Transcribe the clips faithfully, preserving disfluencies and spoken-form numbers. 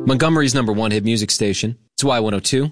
Montgomery's number one hit music station. It's Y one oh two.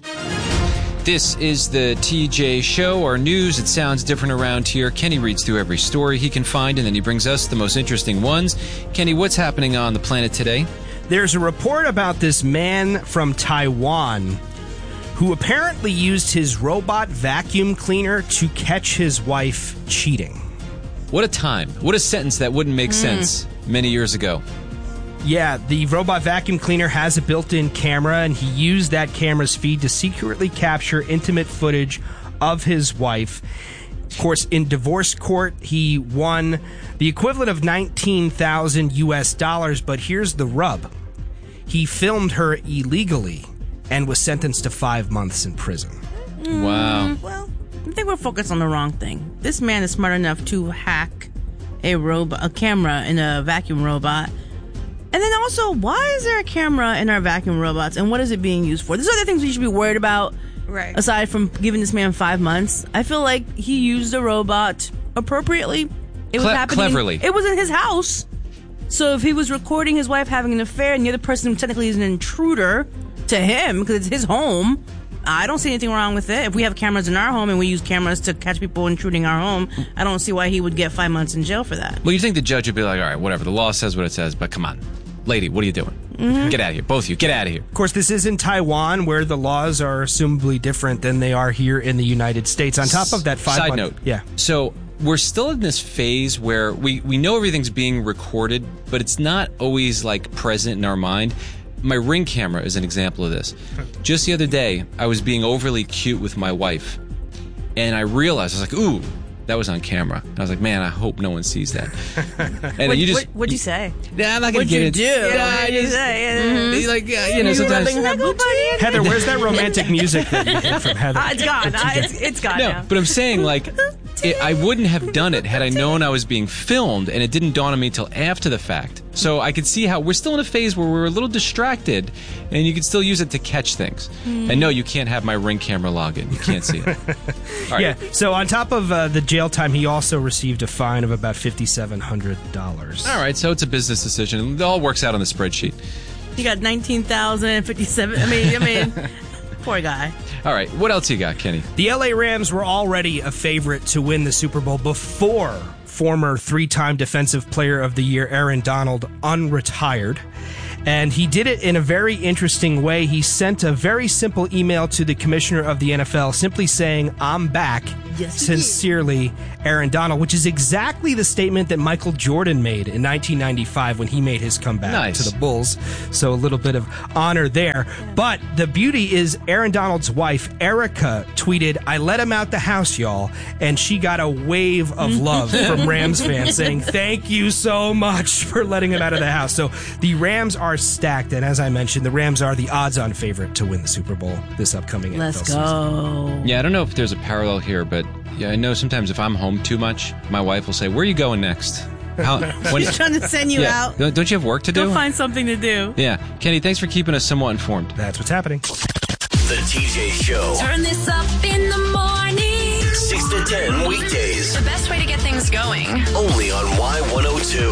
This is the T J Show, our news. It sounds different around here. Kenny reads through every story he can find, and then he brings us the most interesting ones. Kenny, what's happening on the planet today? There's a report about this man from Taiwan who apparently used his robot vacuum cleaner to catch his wife cheating. What a time. What a sentence that wouldn't make mm. sense many years ago. Yeah, the robot vacuum cleaner has a built-in camera, and he used that camera's feed to secretly capture intimate footage of his wife. Of course, in divorce court, he won the equivalent of nineteen thousand U S dollars, but here's the rub. He filmed her illegally and was sentenced to five months in prison. Mm, wow. Well, I think we're focused on the wrong thing. This man is smart enough to hack a robot, a camera in a vacuum robot. And then also, why is there a camera in our vacuum robots, and what is it being used for? There's other things we should be worried about, right? Aside from giving this man five months. I feel like he used a robot appropriately. It was Cle- happening. Cleverly. It was in his house. So if he was recording his wife having an affair, and the other person technically is an intruder to him because it's his home, I don't see anything wrong with it. If we have cameras in our home and we use cameras to catch people intruding our home, I don't see why he would get five months in jail for that. Well, you think the judge would be like, all right, whatever, the law says what it says, but come on. Lady, what are you doing? Mm-hmm. Get out of here. Both of you, get out of here. Of course, this is in Taiwan, where the laws are assumably different than they are here in the United States. On top of that, five Side month, note. Yeah. So we're still in this phase where we, we know everything's being recorded, but it's not always like present in our mind. My Ring camera is an example of this. Just the other day, I was being overly cute with my wife, and I realized, I was like, ooh, that was on camera. And I was like, man, I hope no one sees that. And what, you just, what, what'd you say? Nah, I'm not going to get you it. do? Yeah, What'd you say? Mm-hmm. Like, uh, you know, sometimes. Heather, where's that romantic music that you get from Heather? Uh, it's gone. Uh, it's, it's gone No, now. but I'm saying, like, it, I wouldn't have done it had I known I was being filmed, and it didn't dawn on me till after the fact. So I could see how we're still in a phase where we're a little distracted, and you can still use it to catch things. Mm. And no, you can't have my Ring camera login. You can't see it. All right. Yeah, so on top of uh, the jail time, he also received a fine of about five thousand seven hundred dollars. All right, so it's a business decision. It all works out on the spreadsheet. He got nineteen thousand fifty-seven. I mean, I mean, poor guy. All right, what else you got, Kenny? The L A Rams were already a favorite to win the Super Bowl before former three-time Defensive Player of the Year Aaron Donald unretired. And he did it in a very interesting way. He sent a very simple email to the commissioner of the N F L simply saying, I'm back. Yes, Sincerely, Aaron Donald, which is exactly the statement that Michael Jordan made in nineteen ninety-five when he made his comeback nice. to the Bulls. So a little bit of honor there. But the beauty is Aaron Donald's wife, Erica, tweeted, I let him out the house, y'all. And she got a wave of love from Rams fans saying, thank you so much for letting him out of the house. So the Rams are stacked. And as I mentioned, the Rams are the odds-on favorite to win the Super Bowl this upcoming N F L Let's season. go. Yeah, I don't know if there's a parallel here, but yeah, I know sometimes if I'm home too much, my wife will say, where are you going next? How, when, She's trying to send you yeah, out. Don't you have work to do? Go find something to do. Yeah. Kenny, thanks for keeping us somewhat informed. That's what's happening. The T J Show. Turn this up in the morning. six to ten weekdays. The best way to get things going. Only on Y one oh two.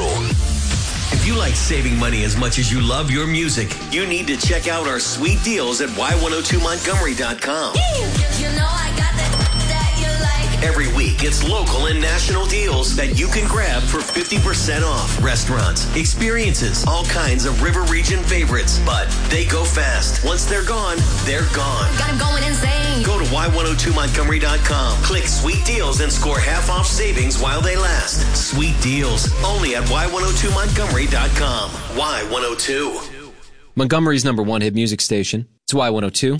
If you like saving money as much as you love your music, you need to check out our sweet deals at Y one oh two Montgomery dot com. You know I got that, that you like. Every week, it's local and national deals that you can grab for fifty percent off. Restaurants, experiences, all kinds of River Region favorites. But they go fast. Once they're gone, they're gone. Got 'em going insane. Go to Y one oh two Montgomery dot com. Click Sweet Deals and score half off savings while they last. Sweet Deals, only at Y one oh two Montgomery dot com. Y one oh two. Montgomery's number one hit music station. It's Y one oh two.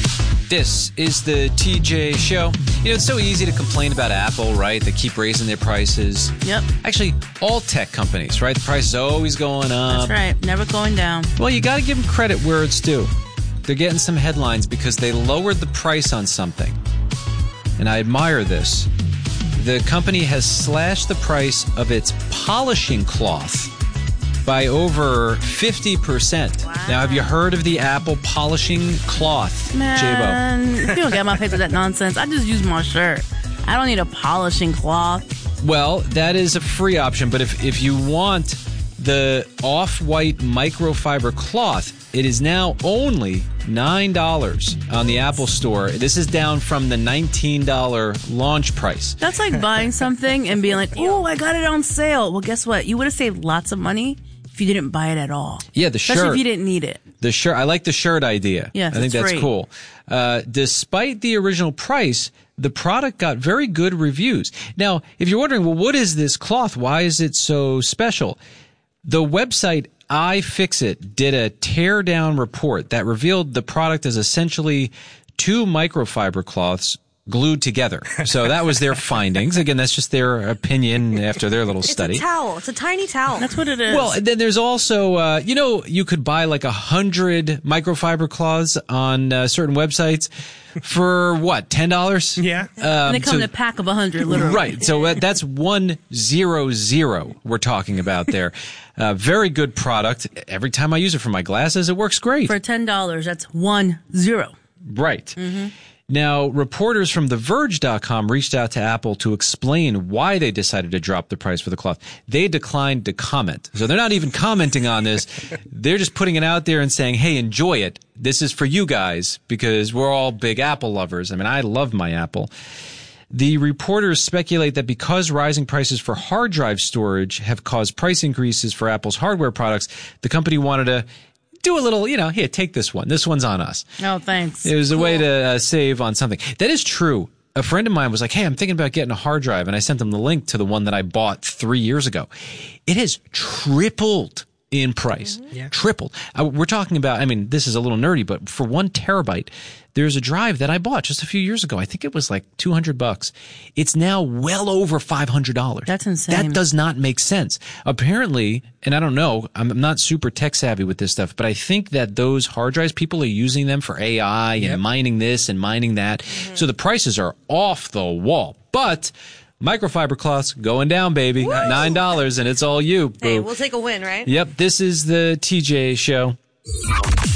This is the T J Show. You know, it's so easy to complain about Apple, right? They keep raising their prices. Yep. Actually, all tech companies, right? The price is always going up. That's right. Never going down. Well, you got to give them credit where it's due. They're getting some headlines because they lowered the price on something. And I admire this. The company has slashed the price of its polishing cloth by over fifty percent. Wow. Now, have you heard of the Apple polishing cloth, Man, J-Bo? if you don't get my face with that nonsense, I just use my shirt. I don't need a polishing cloth. Well, that is a free option, but if, if you want The off-white microfiber cloth, it is now only nine dollars on the Apple Store. This is down from the nineteen dollars launch price. That's like buying something and being like, oh, I got it on sale. Well, guess what? You would have saved lots of money if you didn't buy it at all. Yeah, the Especially shirt. if you didn't need it. The shirt. I like the shirt idea. Yeah, I think it's that's great. cool. Uh, despite the original price, the product got very good reviews. Now, if you're wondering, well, what is this cloth? Why is it so special? The website iFixit did a tear-down report that revealed the product is essentially two microfiber cloths glued together. So that was their findings. Again, that's just their opinion after their little study. It's a towel. It's a tiny towel. That's what it is. Well, and then there's also, uh, you know, you could buy like a hundred microfiber cloths on uh, certain websites for what, ten dollars? Yeah. Um, and they come so- in a pack of a hundred, literally. Right. So uh, that's one zero zero we're talking about there. Uh, very good product. Every time I use it for my glasses, it works great. For ten dollars, that's one zero. Right. Mm-hmm. Now, reporters from The Verge dot com reached out to Apple to explain why they decided to drop the price for the cloth. They declined to comment. So they're not even commenting on this. They're just putting it out there and saying, hey, enjoy it. This is for you guys because we're all big Apple lovers. I mean, I love my Apple. The reporters speculate that because rising prices for hard drive storage have caused price increases for Apple's hardware products, the company wanted to do a little, you know, here, take this one. This one's on us. Oh, thanks. It was a way to uh, save on something. That is true. A friend of mine was like, hey, I'm thinking about getting a hard drive. And I sent them the link to the one that I bought three years ago. It has tripled in price. Mm-hmm. Yeah. Tripled. Uh, we're talking about, I mean, this is a little nerdy, but for one terabyte, there's a drive that I bought just a few years ago. I think it was like two hundred bucks. It's now well over five hundred dollars. That's insane. That does not make sense. Apparently, and I don't know, I'm not super tech savvy with this stuff, but I think that those hard drives, people are using them for A I and Yep. mining this and mining that. Mm-hmm. So the prices are off the wall. But microfiber cloths going down, baby. nine dollars and it's all you. Hey, Boo. we'll take a win, right? Yep, this is the T J Show.